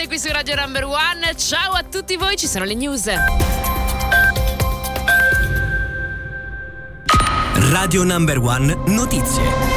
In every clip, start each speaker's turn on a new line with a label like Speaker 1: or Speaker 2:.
Speaker 1: qui su Radio Number One. Ciao a tutti voi, ci sono le news.
Speaker 2: Radio Number One Notizie.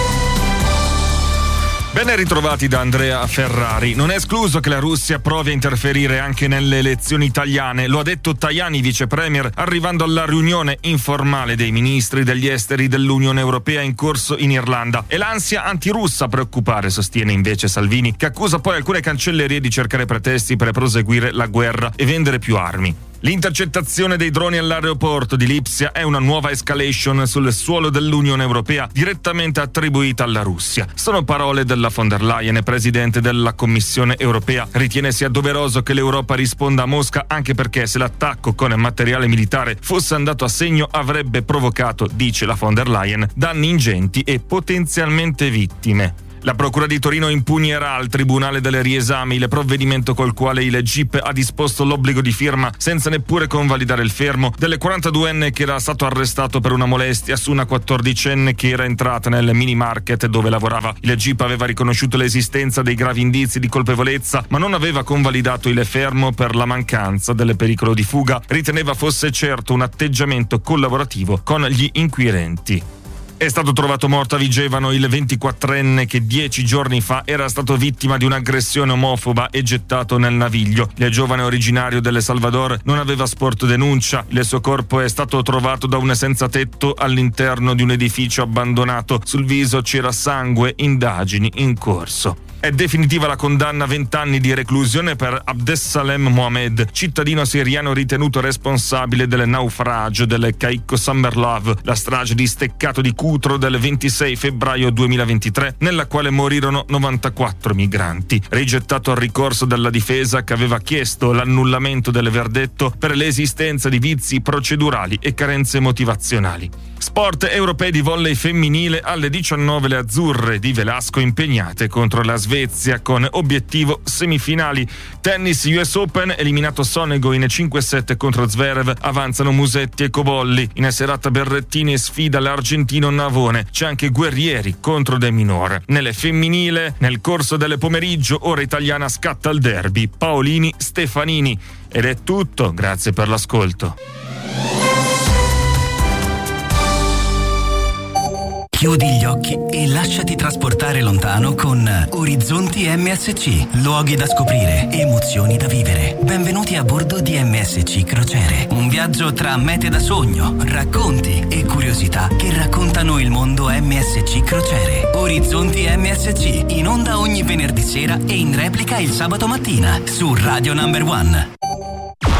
Speaker 3: Ben ritrovati da Andrea Ferrari. Non è escluso che la Russia provi a interferire anche nelle elezioni italiane. Lo ha detto Tajani, vice premier, arrivando alla riunione informale dei ministri degli esteri dell'Unione Europea in corso in Irlanda. È l'ansia antirussa a preoccupare, sostiene invece Salvini, che accusa poi alcune cancellerie di cercare pretesti per proseguire la guerra e vendere più armi. L'intercettazione dei droni all'aeroporto di Lipsia è una nuova escalation sul suolo dell'Unione Europea direttamente attribuita alla Russia. Sono parole della von der Leyen, presidente della Commissione Europea. Ritiene sia doveroso che l'Europa risponda a Mosca, anche perché se l'attacco con materiale militare fosse andato a segno avrebbe provocato, dice la von der Leyen, danni ingenti e potenzialmente vittime. La Procura di Torino impugnerà al Tribunale delle Riesami il provvedimento col quale il GIP ha disposto l'obbligo di firma, senza neppure convalidare il fermo, delle 42enne che era stato arrestato per una molestia su una 14enne che era entrata nel mini market dove lavorava. Il GIP aveva riconosciuto l'esistenza dei gravi indizi di colpevolezza, ma non aveva convalidato il fermo per la mancanza del pericolo di fuga. Riteneva fosse certo un atteggiamento collaborativo con gli inquirenti. È stato trovato morto a Vigevano il 24enne che 10 giorni fa era stato vittima di un'aggressione omofoba e gettato nel Naviglio. Il giovane originario del Salvador non aveva sporto denuncia. Il suo corpo è stato trovato da un senza tetto all'interno di un edificio abbandonato. Sul viso c'era sangue, indagini in corso. È definitiva la condanna a 20 anni di reclusione per Abdesalem Mohamed, cittadino siriano ritenuto responsabile del naufragio del Caicco Summerlove, la strage di Steccato di Cutro del 26 febbraio 2023, nella quale morirono 94 migranti. Rigettato il ricorso della difesa che aveva chiesto l'annullamento del verdetto per l'esistenza di vizi procedurali e carenze motivazionali. Sport europei di volley femminile, alle 19 le azzurre di Velasco impegnate contro la Svezia con obiettivo semifinali. Tennis US Open, eliminato Sonego in 5-7 contro Zverev, avanzano Musetti e Cobolli. In serata Berrettini sfida l'argentino Navone. C'è anche Guerrieri contro De Minor. Nelle femminile, nel corso del pomeriggio, ora italiana scatta il derby Paolini-Stefanini. Ed è tutto, grazie per l'ascolto.
Speaker 2: Chiudi gli occhi e lasciati trasportare lontano con Orizzonti MSC. Luoghi da scoprire, emozioni da vivere. Benvenuti a bordo di MSC Crociere. Un viaggio tra mete da sogno, racconti e curiosità che raccontano il mondo MSC Crociere. Orizzonti MSC, in onda ogni venerdì sera e in replica il sabato mattina su Radio Number One.